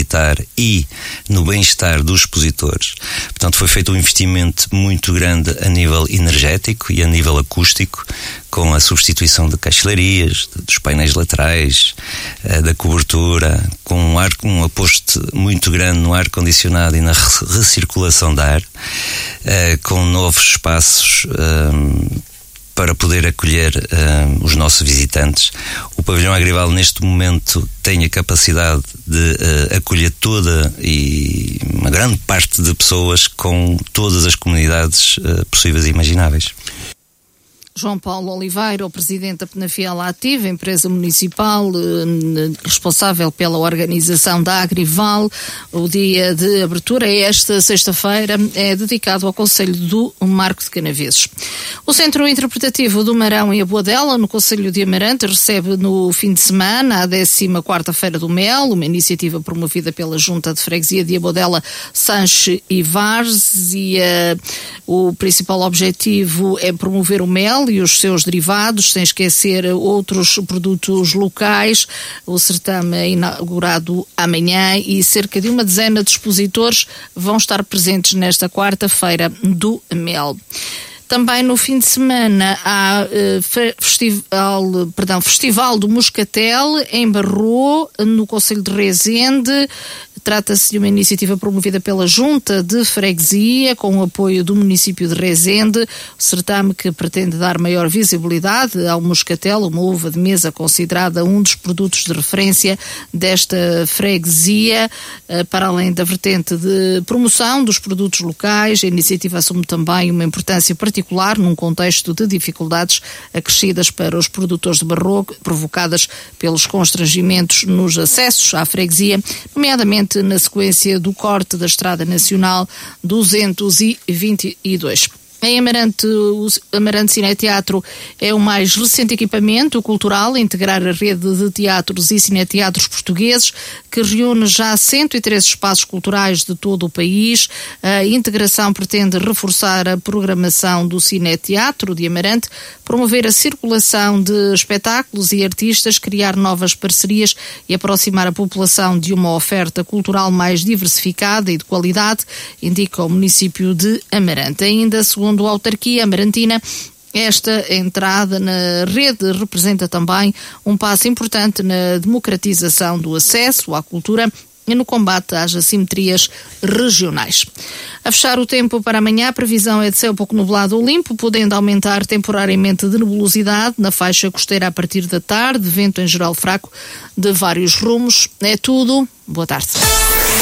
visitar e no bem-estar dos expositores. Portanto, foi feito um investimento muito grande a nível energético e a nível acústico, com a substituição de caixilarias, dos painéis laterais, da cobertura, com um aposto muito grande no ar-condicionado e na recirculação de ar, com novos espaços para poder acolher os nossos visitantes. O pavilhão Agrival neste momento tem a capacidade de acolher toda e uma grande parte de pessoas com todas as comunidades possíveis e imagináveis. João Paulo Oliveira, o presidente da Penafiel Ativa, empresa municipal responsável pela organização da Agrival. O dia de abertura, esta sexta-feira, é dedicado ao Concelho do Marco de Canaveses. O Centro Interpretativo do Marão e a Boadela, no Concelho de Amarante, recebe no fim de semana a 14ª Feira do Mel, uma iniciativa promovida pela Junta de Freguesia de Abodela, Sanche e Várzea, e o principal objetivo é promover o mel e os seus derivados, sem esquecer outros produtos locais. O certame é inaugurado amanhã e cerca de uma dezena de expositores vão estar presentes nesta quarta-feira do mel. Também no fim de semana há Festival do Moscatel em Barroa, no Concelho de Rezende. Trata-se de uma iniciativa promovida pela Junta de Freguesia, com o apoio do município de Rezende. O certame que pretende dar maior visibilidade ao moscatel, uma uva de mesa considerada um dos produtos de referência desta freguesia. Para além da vertente de promoção dos produtos locais, a iniciativa assume também uma importância particular num contexto de dificuldades acrescidas para os produtores de Barroa, provocadas pelos constrangimentos nos acessos à freguesia, nomeadamente na sequência do corte da Estrada Nacional 222. Em Amarante, o Amarante Cineteatro é o mais recente equipamento cultural a integrar a rede de teatros e cineteatros portugueses, que reúne já 103 espaços culturais de todo o país. A integração pretende reforçar a programação do Cineteatro de Amarante, promover a circulação de espetáculos e artistas, criar novas parcerias e aproximar a população de uma oferta cultural mais diversificada e de qualidade, indica o município de Amarante. Ainda segundo a autarquia amarantina, esta entrada na rede representa também um passo importante na democratização do acesso à cultura e no combate às assimetrias regionais. A fechar o tempo para amanhã, a previsão é de céu pouco nublado ou limpo, podendo aumentar temporariamente de nebulosidade na faixa costeira a partir da tarde, vento em geral fraco de vários rumos. É tudo. Boa tarde.